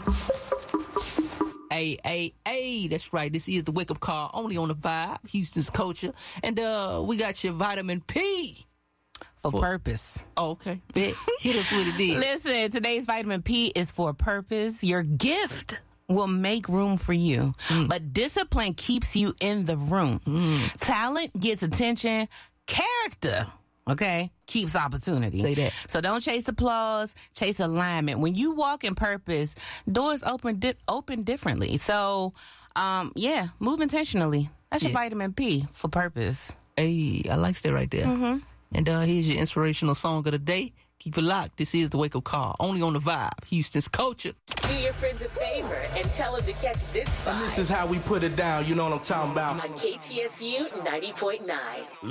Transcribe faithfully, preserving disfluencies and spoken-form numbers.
Hey, hey, hey, that's right. This is the Wake Up Call, only on the Vibe, Houston's culture. And uh, we got your vitamin P. For, for purpose. Oh, okay. Bet. Hit us with it, then. Listen, today's vitamin P is for purpose. Your gift will make room for you, mm. but discipline keeps you in the room. Mm. Talent gets attention. Character, okay, keeps opportunity. Say that. So don't chase applause, chase alignment. When you walk in purpose, doors open di- open differently. So, um, yeah, move intentionally. That's yeah. your vitamin P for purpose. Hey, I like that right there. Mm-hmm. And uh, here's your inspirational song of the day. Keep it locked. This is the Wake Up Call, only on the Vibe, Houston's culture. Do your friends a favor and tell them to catch this vibe. And this is how we put it down. You know what I'm talking about. On K T S U ninety point nine.